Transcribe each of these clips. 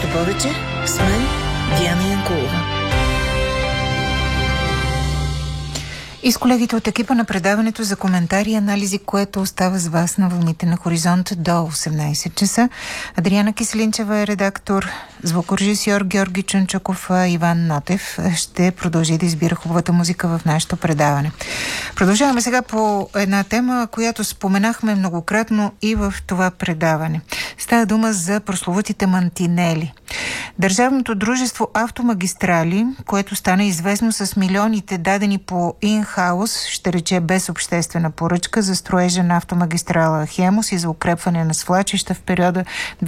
Нещо повече с мен Диана Янкулова. И с колегите от екипа на предаването за коментари и анализи, което остава с вас на вълните на Хоризонт до 18 часа. Адриана Киселинчева е редактор, звукорежисьор Георги Чунчуков, Иван Нотев ще продължи да избира хубавата музика в нашето предаване. Продължаваме сега по една тема, която споменахме многократно и в това предаване. Става дума за прословутите мантинели. Държавното дружество Автомагистрали, което стана известно с милионите дадени по инхаус, ще рече без обществена поръчка, за строежа на автомагистрала Хемус и за укрепване на свлачища в периода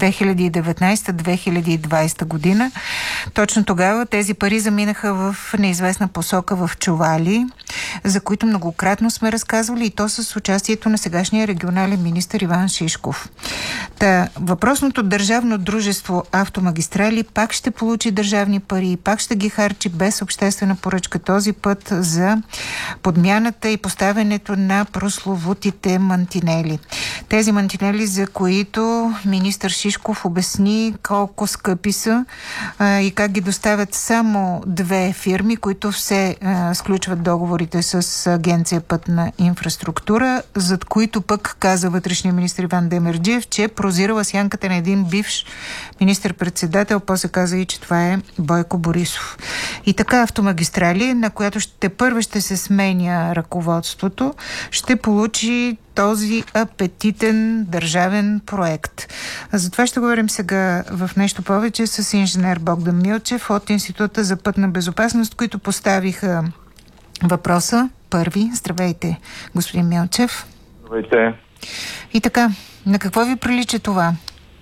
2019-2020 година. Точно тогава тези пари заминаха в неизвестна посока в чували, за които многократно сме разказвали, и то с участието на сегашния регионален министър Иван Шишков. Въпросното държавно дружество Автомагистрали пак ще получи държавни пари, пак ще ги харчи без обществена поръчка, този път за подмяната и поставянето на прословутите мантинели. Тези мантинели, за които министър Шишков обясни колко скъпи са и как ги доставят само две фирми, които все сключват договорите с Агенция Пътна инфраструктура, зад които пък каза вътрешния министър Иван Демерджиев, че прозирала сянката на един бивш министър-председател, после каза и, че това е Бойко Борисов. И така Автомагистрали, на която първо ще се сменя ръководството, ще получи този апетитен държавен проект. За това ще говорим сега в нещо повече с инженер Богдан Милчев от Института за пътна безопасност, които поставиха въпроса първи. Здравейте, господин Милчев. Здравейте. И така, на какво ви прилича това?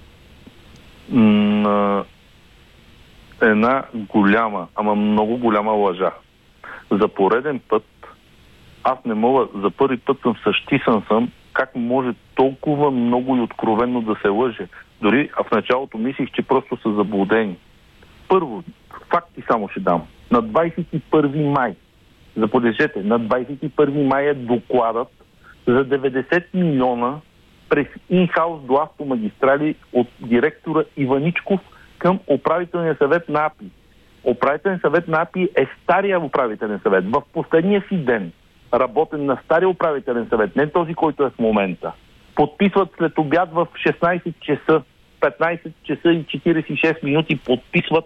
Една голяма, ама много голяма лъжа. За пореден път, аз не мога, за първи път същисан съм, как може толкова много и откровенно да се лъже. Дори в началото мислих, че просто са заблудени. Първо, факти само ще дам. На 21 май, забележете, на 21 май е докладът за 90 милиона през инхаус до Автомагистрали от директора Иваничков към управителния съвет на АПИ. Управителен съвет на АПИ е стария управителен съвет. В последния си ден работен на стария управителен съвет, не този, който е в момента. Подписват след обяд в 16 часа, 15 часа и 46 минути подписват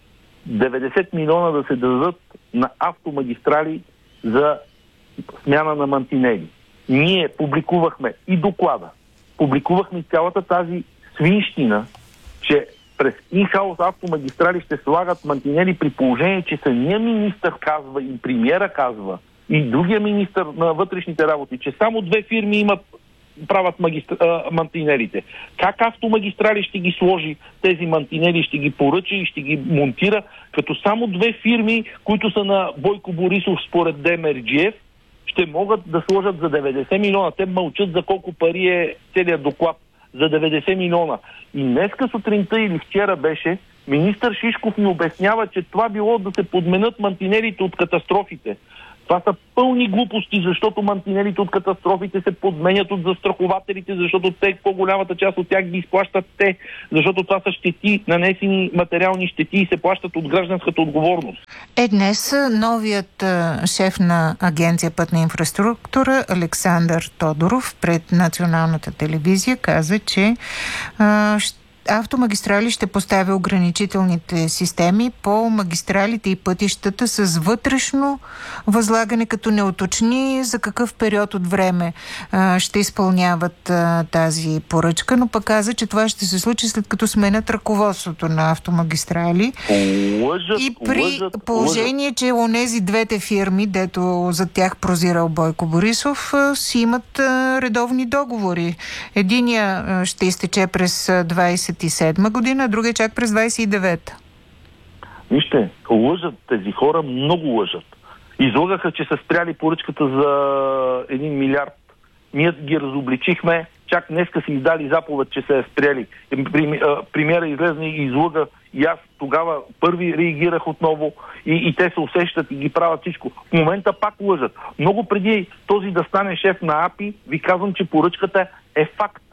90 милиона да се дадат на Автомагистрали за смяна на мантинели. Ние публикувахме и доклада, публикувахме цялата тази свинщина, че през инхаус Автомагистрали ще слагат мантинели, при положение, че самия министър казва и премиера казва и другия министър на вътрешните работи, че само две фирми правят мантинелите. Как Автомагистрали ще ги сложи тези мантинели, ще ги поръча и ще ги монтира, като само две фирми, които са на Бойко Борисов според Демерджиев, ще могат да сложат за 90 милиона. Те мълчат за колко пари е целият доклад. За 90 милиона. И днеска сутринта или вчера беше, министър Шишков ни обяснява, че това било да се подменят мантинелите от катастрофите. Това са пълни глупости, защото мантинелите от катастрофите се подменят от застрахователите, защото те, по-голямата част от тях ги изплащат те, защото това са щети, нанесени материални щети и се плащат от гражданската отговорност. Днес новият шеф на Агенция Пътна инфраструктура Александър Тодоров пред Националната телевизия каза, че Автомагистрали ще поставя ограничителните системи по магистралите и пътищата с вътрешно възлагане, като не уточни за какъв период от време ще изпълняват тази поръчка, но пък каза, че това ще се случи след като сменят ръководството на Автомагистрали. И при положение, че онези двете фирми, дето за тях прозирал Бойко Борисов, си имат редовни договори. Единия ще изтече през 27 година, а другия чак през 29-та. Вижте, лъжат тези хора, много лъжат. Излагаха, че са спряли поръчката за 1 милиард. Ние ги разобличихме, чак днеска си издали заповед, че се е спряли. Премиера излезна и излъга и аз тогава първи реагирах отново и те се усещат и ги правят всичко. В момента пак лъжат. Много преди този да стане шеф на АПИ, ви казвам, че поръчката е факт.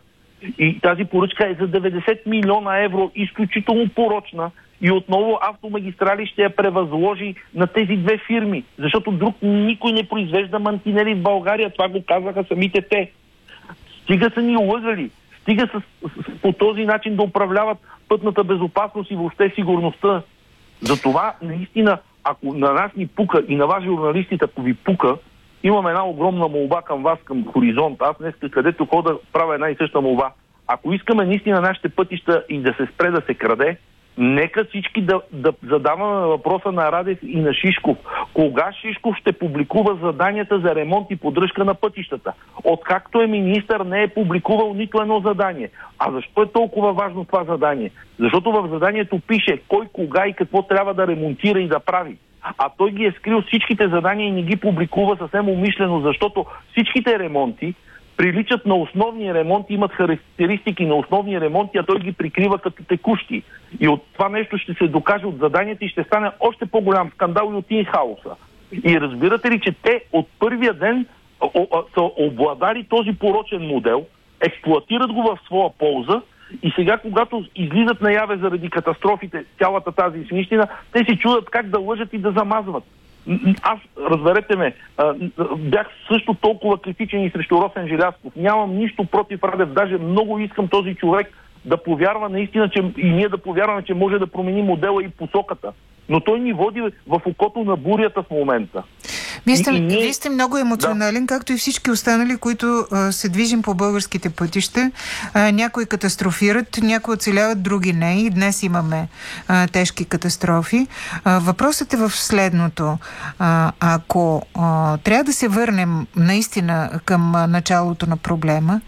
И тази поръчка е за 90 милиона евро, изключително порочна. И отново Автомагистрали ще я превъзложи на тези две фирми, защото друг никой не произвежда мантинели в България. Това го казаха самите те. Стига са ни лъгали. Стига по този начин да управляват пътната безопасност и въобще сигурността. Затова, наистина, ако на нас ни пука и на вас журналистите, ако ви пука, имам една огромна молба към вас, към Хоризонт. Аз днес, където хода, правя една и съща молба. Ако искаме наистина нашите пътища и да се спре да се краде, нека всички да задаваме въпроса на Радев и на Шишков. Кога Шишков ще публикува заданията за ремонт и поддръжка на пътищата? Откакто е министър, не е публикувал нито едно задание. А защо е толкова важно това задание? Защото в заданието пише кой, кога и какво трябва да ремонтира и да прави. А той ги е скрил всичките задания и не ги публикува съвсем умишлено, защото всичките ремонти приличат на основни ремонти, имат характеристики на основни ремонти, а той ги прикрива като текущи. И от това нещо ще се докаже от заданията и ще стане още по-голям скандал и от инхауса. И разбирате ли, че те от първия ден са обладали този порочен модел, експлоатират го в своя полза и сега, когато излизат наяве заради катастрофите, цялата тази свинщина, те си чудят как да лъжат и да замазват. Аз, разберете ме, бях също толкова критичен и срещу Росен Желязков. Нямам нищо против Радев, даже много искам този човек да повярва наистина, че и ние да повярваме, че може да промени модела и посоката. Но той ни води в окото на бурята в момента. Вие сте много емоционален, както и всички останали, които се движим по българските пътища. Някои катастрофират, някои оцеляват, други не. И днес имаме тежки катастрофи. Въпросът е в следното. Ако трябва да се върнем наистина към началото на проблема,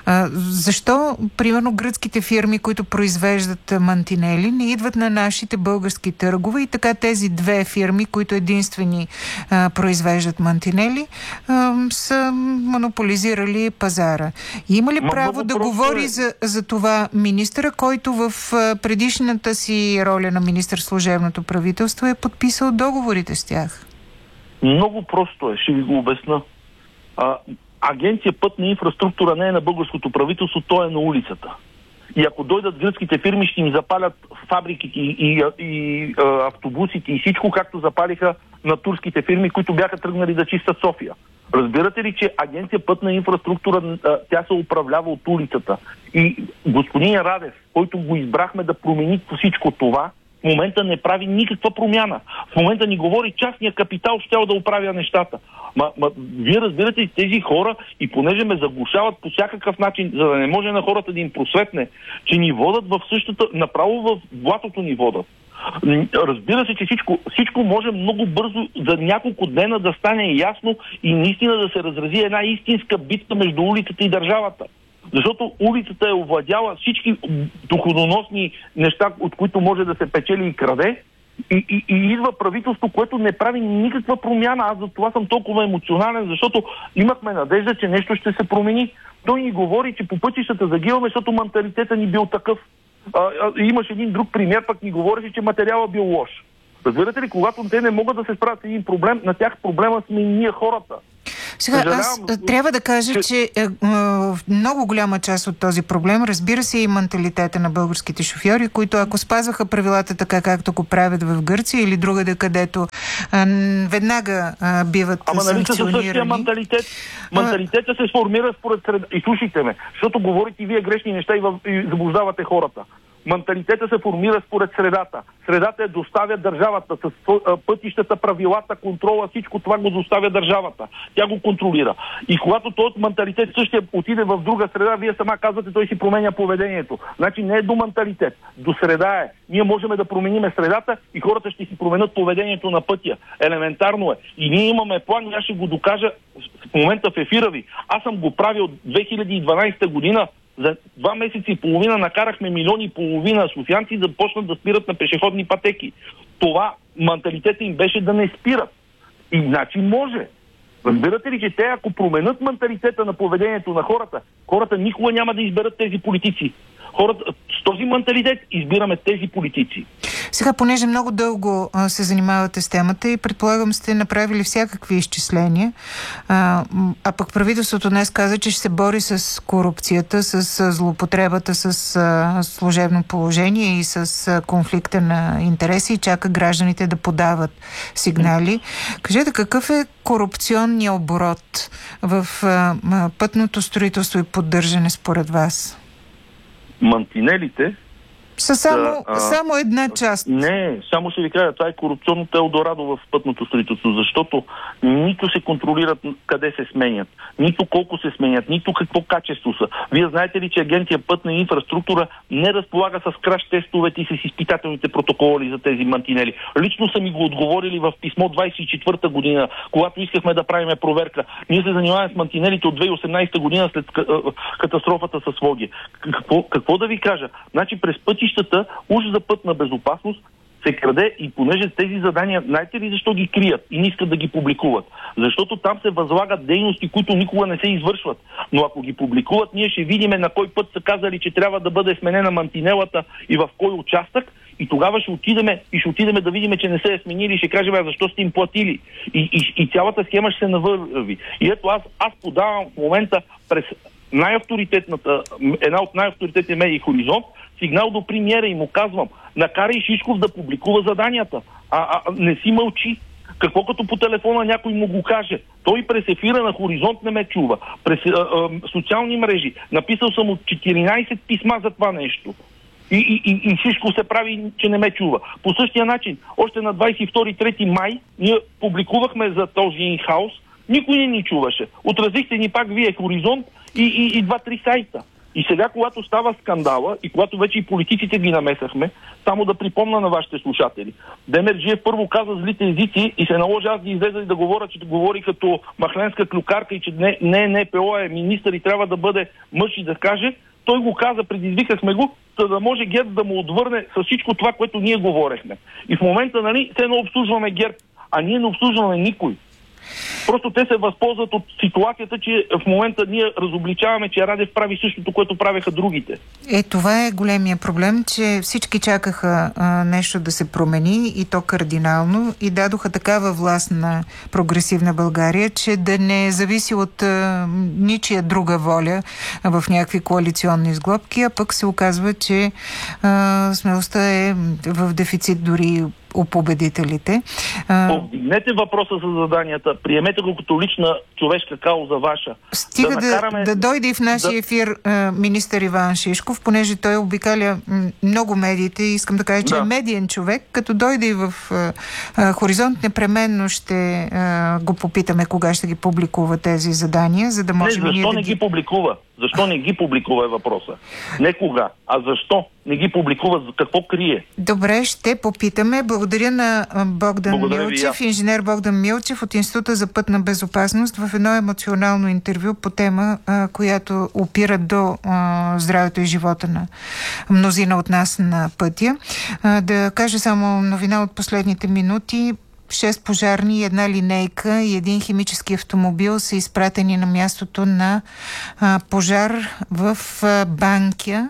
защо, примерно, гръцките фирми, които произвеждат мантинели, не идват на нашите български търгове и така тези две фирми, които единствени произвеждат мантинели, са монополизирали пазара. Има ли право да говори за това министъра, който в предишната си роля на министър служебното правителство е подписал договорите с тях? Много просто е, ще ви го обясна. Агенция пътна инфраструктура не е на българското правителство, то е на улицата. И ако дойдат гръцките фирми, ще им запалят фабриките и автобусите и всичко, както запалиха на турските фирми, които бяха тръгнали да чистят София. Разбирате ли, че Агенция пътна инфраструктура, тя се управлява от улицата. И господин Радев, който го избрахме да промени всичко това, в момента не прави никаква промяна. В момента ни говори частния капитал щял да оправя нещата. Вие разбирате, тези хора, и понеже ме заглушават по всякакъв начин, за да не може на хората да им просветне, че ни водат в същата, направо в блатото ни водат. Разбира се, че всичко може много бързо за няколко дена да стане ясно и наистина да се разрази една истинска битка между улицата и държавата. Защото улицата е овладяла всички доходоносни неща, от които може да се печели и краде. И идва правителство, което не прави никаква промяна. Аз за това съм толкова емоционален, защото имахме надежда, че нещо ще се промени. Той ни говори, че по пътищата загиваме, защото менталитета ни бил такъв. Имаш един друг пример, пък ни говореше, че материалът бил лош. Разбирате ли, когато те не могат да се справят с един проблем, на тях проблема сме и ние хората. Сега, аз трябва да кажа, че много голяма част от този проблем, разбира се, и менталитета на българските шофьори, които ако спазваха правилата така, както го правят в Гърция или другаде, където веднага биват санкционирани. Ама същия менталитет. Менталитета се сформира според среда. И слушайте ме, защото говорите и вие грешни неща и заблуждавате хората. Менталитета се формира според средата. Средата я доставя държавата с пътищата, правилата, контрола, всичко това го доставя държавата. Тя го контролира. И когато този менталитет същия отиде в друга среда, вие сама казвате, той си променя поведението. Значи не е до менталитет, до среда е. Ние можем да промениме средата и хората ще си променят поведението на пътя. Елементарно е. И ние имаме план, аз ще го докажа в момента в ефира ви. Аз съм го правил 2012 година. За 2 месеца и половина накарахме 1,5 милиона софиянци да почнат да спират на пешеходни пътеки. Това менталитета им беше да не спират. И значи може. Разбирате ли, че те ако променят менталитета на поведението на хората, хората никога няма да изберат тези политици. Хората с този менталитет избираме тези политици. Сега, понеже много дълго се занимавате с темата и предполагам сте направили всякакви изчисления, а пък правителството днес каза, че ще се бори с корупцията, с злоупотребата, с служебно положение и с конфликта на интереси и чака гражданите да подават сигнали. Кажете, какъв е корупционният оборот в пътното строителство и поддържане според вас? Мантинелите са само една част. Не, само ще ви кажа, това е корупционното елдорадо в пътното строителство, защото нито се контролират къде се сменят, нито колко се сменят, нито какво качество са. Вие знаете ли, че Агенция пътна инфраструктура не разполага с краш тестовете и с изпитателните протоколи за тези мантинели? Лично са ми го отговорили в писмо 24-та година, когато искахме да правим проверка. Ние се занимаваме с мантинелите от 2018 година след катастрофата с Своге. Какво да ви кажа? Значи през пътищата, уж за пътна безопасност, се краде и понеже тези задания, знаете ли защо ги крият и не искат да ги публикуват? Защото там се възлагат дейности, които никога не се извършват. Но ако ги публикуват, ние ще видим на кой път са казали, че трябва да бъде сменена мантинелата и в кой участък, и тогава ще отидеме да видим, че не се е сменили и ще кажем, защо сте им платили. И цялата схема ще се навърви. И ето аз подавам в момента през една от най-авторитетните медии Хоризонт, сигнал до премиера и му казвам, накарай Шишков да публикува заданията. Не си мълчи. Какво като по телефона някой му го каже? Той през ефира на Хоризонт не ме чува. През социални мрежи. Написал съм от 14 писма за това нещо. И Шишков се прави, че не ме чува. По същия начин, още на 22-3 май ние публикувахме за този инхаус. Никой не ни чуваше. Отразихте ни пак вие Хоризонт и 2-3 сайта. И сега, когато става скандала и когато вече и политиците ги намесахме, само да припомна на вашите слушатели. Демерджиев първо каза злите езици и се наложи аз да излеза и да говоря, че говори като махленска клюкарка и че не НПО е министър и трябва да бъде мъж и да каже. Той го каза, предизвикахме го, за да може ГЕРБ да му отвърне с всичко това, което ние говорехме. И в момента, все едно обслужваме ГЕРБ, а ние не обслужваме никой. Просто те се възползват от ситуацията, че в момента ние разобличаваме, че Радев прави същото, което правеха другите. Това е големия проблем, че всички чакаха нещо да се промени и то кардинално и дадоха такава власт на прогресивна България, че да не зависи от ничия друга воля в някакви коалиционни сглобки, а пък се оказва, че смелостта е в дефицит дори у победителите. Повдигнете въпроса за заданията, приемете го като лична човешка кауза ваша. Стига да дойде и в нашия ефир министър Иван Шишков, понеже той обикаля много медиите и искам да кажа, че е медиен човек. Като дойде и в Хоризонт, непременно ще го попитаме кога ще ги публикува тези задания, за да може... Защо не ги публикува? Защо не ги публикува е въпроса? Не кога, а защо не ги публикува? Какво крие? Добре, ще попитаме. Благодаря на Богдан Милчев, инженер Богдан Милчев от Института за пътна безопасност в едно емоционално интервю по тема, която опира до здравето и живота на мнозина от нас на пътя. Да кажа само новина от последните минути. 6 пожарни, една линейка и един химически автомобил са изпратени на мястото на пожар в Банкя.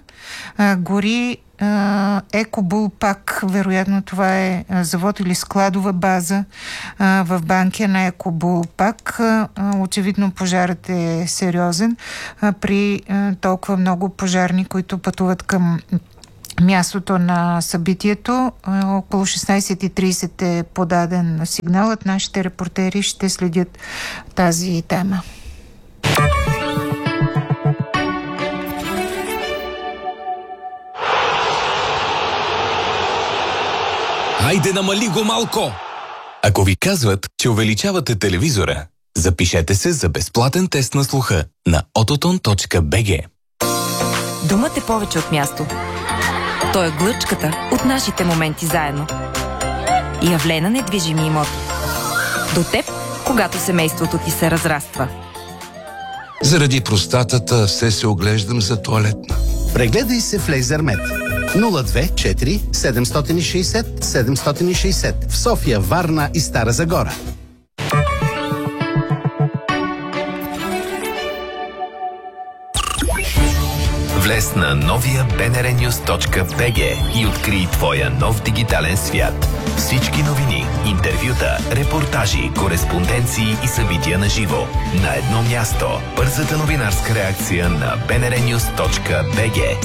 Гори Екобулпак, вероятно това е завод или складова база в Банкя на Екобулпак. Очевидно пожарът е сериозен при толкова много пожарни, които пътуват към мястото на събитието. Около 16:30 е подаден сигналът. Нашите репортери ще следят тази тема. Хайде, намали го малко! Ако ви казват, че увеличавате телевизора, запишете се за безплатен тест на слуха на ototon.bg. Думът е повече от място. Той е глъчката от нашите моменти заедно. Явлена недвижими имоти. До теб, когато семейството ти се разраства. Заради простатата все се оглеждам за тоалетна. Прегледай се в Лейзермед. 024 760 760 в София, Варна и Стара Загора. Влез на новия bnrnews.bg и открий твоя нов дигитален свят. Всички новини, интервюта, репортажи, кореспонденции и събития на живо на едно място. Бързата новинарска реакция на bnrnews.bg.